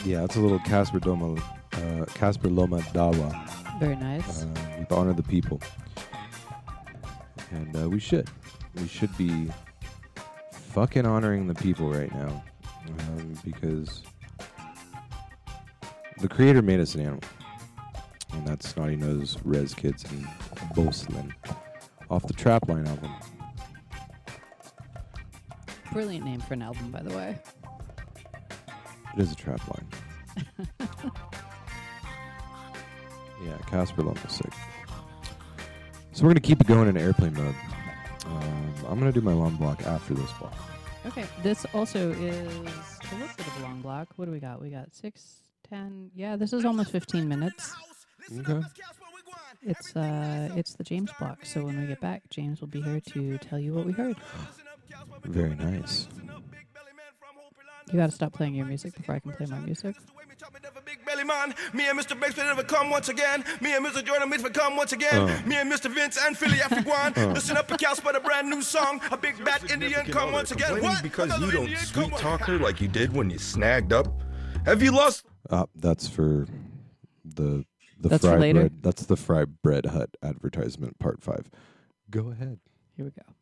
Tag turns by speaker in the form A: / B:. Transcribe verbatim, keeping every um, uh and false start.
A: Yeah, it's a little Casper Doma, uh, Casper Loma Dawa.
B: Very nice.
A: Uh, with Honor the People. And uh, we should. We should be fucking honoring the people right now. Um, because the creator made us an animal. And that's Snotty Nose, Rez Kids, and Boslin. Off the Trapline album.
B: Brilliant name for an album, by the way.
A: It is a Trapline. Yeah, Casper Loma was sick. So we're going to keep it going in airplane mode. Um, I'm going to do my long block after this block.
B: Okay, this also is a little bit of a long block. What do we got? We got six, ten. Yeah, this is almost fifteen minutes.
A: Okay.
B: It's uh, it's the James block. So when we get back, James will be here to tell you what we heard.
A: Very nice.
B: You got to stop playing your music before I can play my music.
C: Big belly man, me and Mister Banks will never come once again. Me and Mister Jordan will come once again.
A: Uh.
C: Me and Mister Vince and Philly African.
A: Uh.
C: Listen up, a Casper, a brand new song. A big bad Indian come once again.
D: Complaining
C: What?
D: because
C: Another
D: you don't
C: Indian
D: sweet
C: come
D: talk her like you did when you snagged up. Have you lost?
A: Uh, that's for the the
B: That's for
A: fry
B: later?
A: bread. That's the fry bread hut advertisement part five. Go ahead.
B: Here we go.